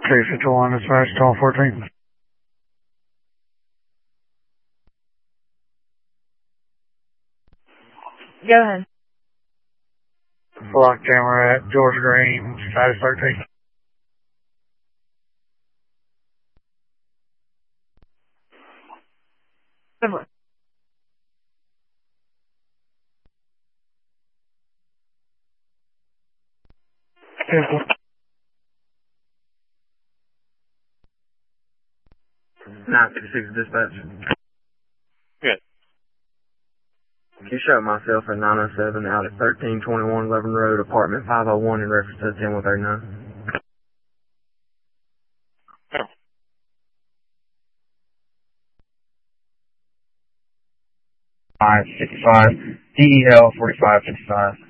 351, dispatch, call 14. Go ahead. Block camera at George Green, status 13. Over. Cancel. 956 dispatch. Good. You showed myself at 907 out at 1321 11 Road, apartment 501 in reference to 10139. 565, DEL 4555.